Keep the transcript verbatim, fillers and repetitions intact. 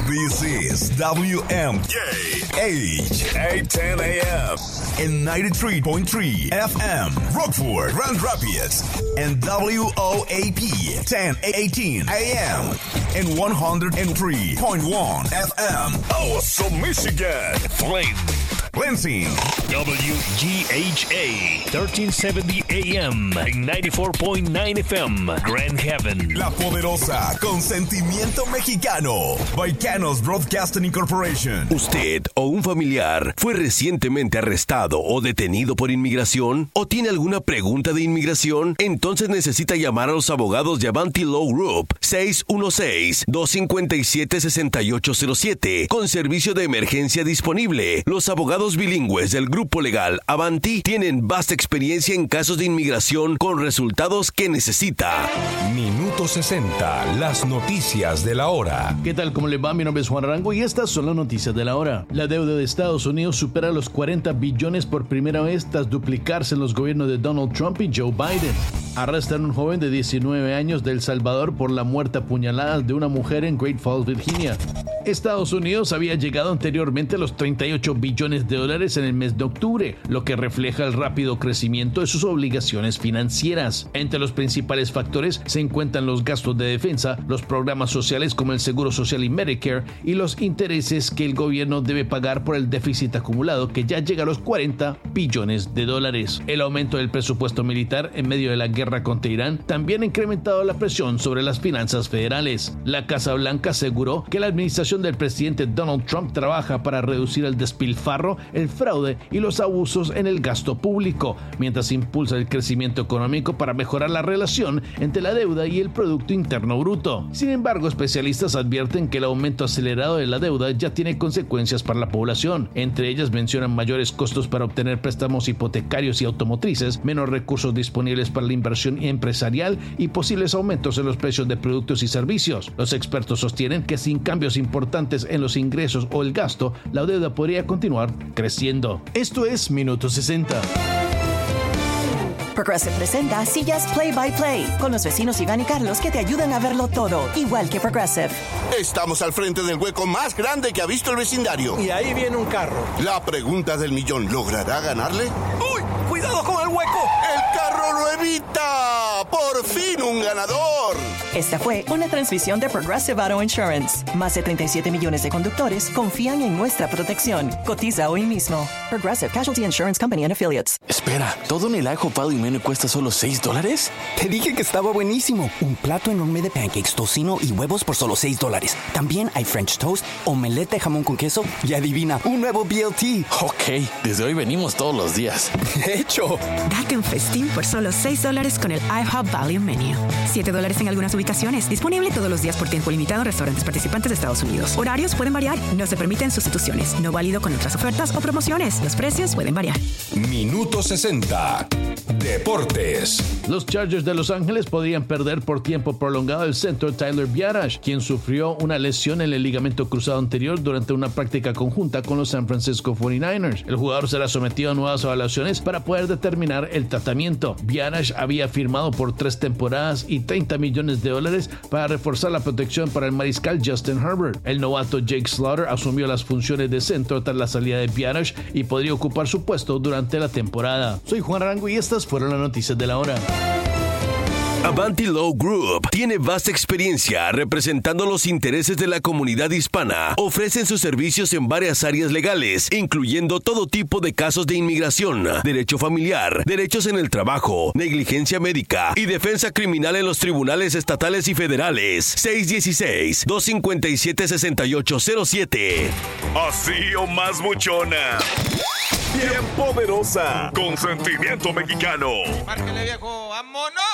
This is W M K H eight ten A M and ninety-three point three F M, Rockford, Grand Rapids, and W O A P ten eighteen A M and one oh three point one F M, Awesome, Michigan, Flint, Lansing, W G H A thirteen seventy A M and ninety-four point nine F M, Grand Haven. La Poderosa, con sentimiento mexicano, Vaicanos Broadcasting Incorporation. ¿Usted o un familiar fue recientemente arrestado o detenido por inmigración? ¿O tiene alguna pregunta de inmigración? Entonces necesita llamar a los abogados de Avanti Law Group seis uno seis, dos cinco siete, seis ocho cero siete con servicio de emergencia disponible. Los abogados bilingües del grupo legal Avanti tienen vasta experiencia en casos de inmigración con resultados que necesita. Minuto sesenta, las noticias de la hora. ¿Qué tal? ¿Cómo le va? Mi nombre es Juan Arango y estas son las noticias de la hora. La deuda de Estados Unidos supera los cuarenta billones por primera vez tras duplicarse en los gobiernos de Donald Trump y Joe Biden. Arrestan a un joven de diecinueve años de El Salvador por la muerte a puñaladas de una mujer en Great Falls, Virginia. Estados Unidos había llegado anteriormente a los treinta y ocho billones de dólares en el mes de octubre, lo que refleja el rápido crecimiento de sus obligaciones financieras. Entre los principales factores se encuentran los gastos de defensa, los programas sociales como el Seguro Social y Medicare y los intereses que el gobierno debe pagar por el déficit acumulado que ya llega a los cuarenta billones de dólares. El aumento del presupuesto militar en medio de la guerra contra Irán también ha incrementado la presión sobre las finanzas federales. La Casa Blanca aseguró que la administración del presidente Donald Trump trabaja para reducir el despilfarro, el fraude y los abusos en el gasto público, mientras impulsa el crecimiento económico para mejorar la relación entre la deuda y el Producto Interno Bruto. Sin embargo, especialistas advierten que el aumento acelerado de la deuda ya tiene consecuencias para la población. Entre ellas mencionan mayores costos para obtener préstamos hipotecarios y automotrices, menos recursos disponibles para la inversión empresarial y posibles aumentos en los precios de productos y servicios. Los expertos sostienen que sin cambios importantes en los ingresos o el gasto, la deuda podría continuar creciendo. Esto es Minuto sesenta. Progressive presenta Sillas Play by Play con los vecinos Iván y Carlos que te ayudan a verlo todo, igual que Progressive. Estamos al frente del hueco más grande que ha visto el vecindario. Y ahí viene un carro. La pregunta del millón, ¿logrará ganarle? ¡Uy! ¡Cuidado con el hueco! ¡El carro lo evita! ¡Por fin un ganador! Esta fue una transmisión de Progressive Auto Insurance. Más de treinta y siete millones de conductores confían en nuestra protección. Cotiza hoy mismo. Progressive Casualty Insurance Company and Affiliates. Espera, ¿todo en el ajo Pal y menú cuesta solo seis dólares? Te dije que estaba buenísimo. Un plato enorme de pancakes, tocino y huevos por solo seis dólares. También hay French toast, omelette de jamón con queso y adivina, un nuevo B L T. Ok, desde hoy venimos todos los días. ¡Hecho! Date un festín por solo seis dólares con el IHOP Value Menu. siete dólares en algunas ubicaciones. Disponible todos los días por tiempo limitado en restaurantes participantes de Estados Unidos. Horarios pueden variar. No se permiten sustituciones. No válido con otras ofertas o promociones. Los precios pueden variar. Minuto sesenta. Deportes. Los Chargers de Los Ángeles podrían perder por tiempo prolongado el centro Tyler Biadasz, quien sufrió una lesión en el ligamento cruzado anterior durante una práctica conjunta con los San Francisco cuarenta y nueve ers. El jugador será sometido a nuevas evaluaciones para poder determinar el tratamiento. Biadasz había firmado por tres temporadas y treinta millones de dólares para reforzar la protección para el mariscal Justin Herbert. El novato Jake Slaughter asumió las funciones de centro tras la salida de Biadasz y podría ocupar su puesto durante la temporada. Soy Juan Arango y estas fueron las noticias de la hora. Avanti Law Group tiene vasta experiencia representando los intereses de la comunidad hispana. Ofrecen sus servicios en varias áreas legales, incluyendo todo tipo de casos de inmigración, derecho familiar, derechos en el trabajo, negligencia médica y defensa criminal en los tribunales estatales y federales. seis uno seis, dos cinco siete, seis ocho cero siete. Así o más buchona. Bien poderosa. Con sentimiento mexicano. Márquele, viejo. ¡Vámonos!